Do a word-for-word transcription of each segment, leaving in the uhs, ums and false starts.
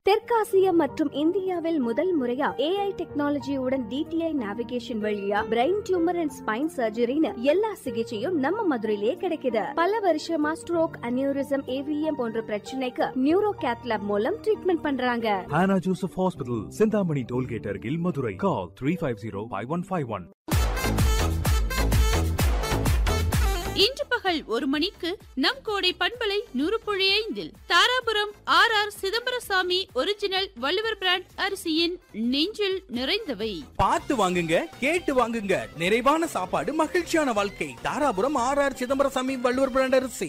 தெற்காசியா மற்றும் இந்தியாவில் முதல் முறையா ஏஐ டெக்னாலஜியுடன் டிடிஐ நேவிகேஷன் வழியா பிரெயின் டியூமர் அண்ட் ஸ்பைன் சர்ஜரின்னு எல்லா சிகிச்சையும் நம்ம மதுரையிலேயே கிடைக்குது. பல வருஷமா ஸ்ட்ரோக், அனியூரிசம், ஏவிஎம் போன்ற பிரச்சனைக்கு நியூரோ கேத்லாப் மூலம் ட்ரீட்மெண்ட் பண்றாங்க. Hannah Joseph Hospital, Sindhamani Tollgate அருகில் Madurai. Call three five zero five one five one. இன்று பகல் ஒரு மணிக்கு நம் கோடை பண்பலை நூறு புள்ளி ஐந்தில் Dharapuram R R Chidambarasamy original Valluvar brand அரிசியின் நெஞ்சில் நிறைந்தவை. பார்த்து வாங்குங்க, கேட்டு வாங்குங்க. நிறைவான சாப்பாடு, மகிழ்ச்சியான வாழ்க்கை. Dharapuram R R Chidambarasamy Valluvar brand அரிசி.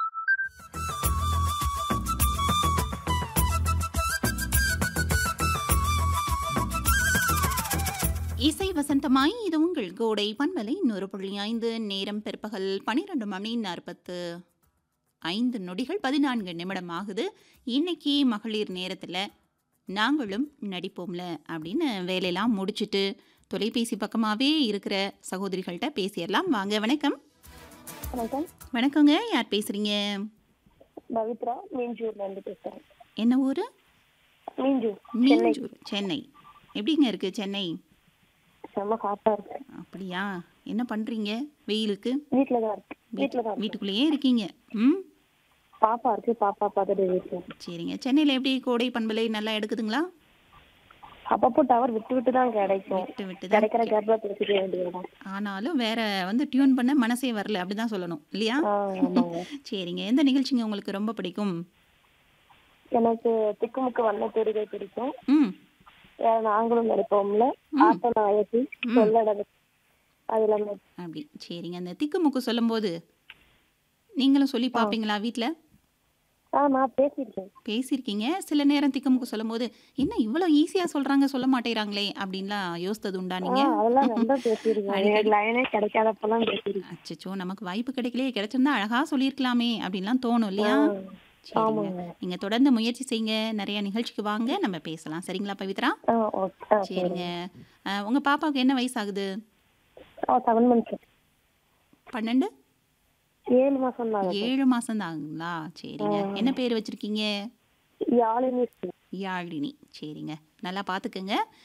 இசை வசந்தமாய் இது உங்கள் கோடை பண்பலை நூறு புள்ளி ஐந்து. நேரம் பிற்பகல் பனிரெண்டு மணி நாற்பத்து ஐந்து நொடிகள் பதினான்கு நிமிடம் ஆகுது. இன்னைக்கு மகளிர் நேரத்தில் நாங்களும் நடிப்போம்ல அப்படின்னு வேலையெல்லாம் முடிச்சுட்டு தொலைபேசி பக்கமாகவே இருக்கிற சகோதரிகள்கிட்ட பேசிடலாம். வாங்க. வணக்கம். வணக்கம். வணக்கங்க. யார் பேசுறீங்க? பவித்ரா, மீஞ்சூர்ல இருந்து பேசுறேன். என்ன ஊர்? மீஞ்சூர். மீஞ்சூர், சென்னை. எப்படிங்க இருக்கு சென்னை? செம்ம காத்தா இருக்கு. அப்படியா? என்ன பண்றீங்க வெயிலுக்கு? வீட்ல தான் இருக்கு. வீட்ல தான். வீட்டுக்குள்ளேயே இருக்கீங்க? ம். பாப்பா இருக்கு, பாப்பா பார்த்துட்டு வீட்டுல. சரிங்க. சென்னையில் எப்படி கோடை பண்பலை நல்லா எடுக்குதுங்களா? அப்பப்போ டவர் விட்டு விட்டு தான் கிடைக்கும். விட்டு விட்டு தான் கிடைக்கிற கேப்ல பேசிக்க வேண்டியதுதான். ஆனாலும் வேற வந்து டியூன் பண்ண மனசே வரல, அப்படிதான் சொல்லணும் இல்லையா? சரிங்க. எந்த நிகழ்ச்சிங்க உங்களுக்கு ரொம்ப பிடிக்கும்? எனக்கு திக்குமுக்கு வண்ண தூரிகை பிடிக்கும். ம். நாங்களும் நடிப்போம்ல, ஆட்ட நாயகி, சொல்லடகு, அதுல அப்படி. சரிங்க. அந்த திக்குமுக்கு சொல்லும் போது நீங்களும் சொல்லி பாப்பீங்களா வீட்டுல? நான் பேசியிருக்கேன். பேசியிருக்கீங்க. சில நேரம் திக்குமுக்கு சொல்லும் போது என்ன இவ்வளவு ஈஸியா சொல்றாங்க, சொல்ல மாட்டேறாங்களே அப்படின்லாம் யோசித்தது உண்டா நீங்க? அதெல்லாம் ரொம்ப பேசியிருக்கேன். லைனே கிடைக்காதப்பெல்லாம் பேசியிருக்கேன். அச்சச்சோ, நமக்கு வாய்ப்பு கிடைக்கலையே, கிடைச்சிருந்தா அழகா சொல்லியிருக்கலாமே அப்படின்லாம் தோணும் இல்லையா? சரிங்க. நீங்க தொடர்ந்து முயற்சி செய்யுங்க. நிறைய நிகழ்ச்சிக்கு வாங்க, நம்ம பேசலாம். சரிங்களா பவித்ரா? சரிங்க. உங்க பாப்பாவுக்கு என்ன வயசு ஆகுது? பன்னெண்டு ஏழு மாசம் ஏழு மாசம் தான் ஆகுங்களா? சரிங்க. என்ன பேர் வச்சிருக்கீங்க? யாழினி. யாழினி. சரிங்க. நல்லா பாத்துக்கங்க.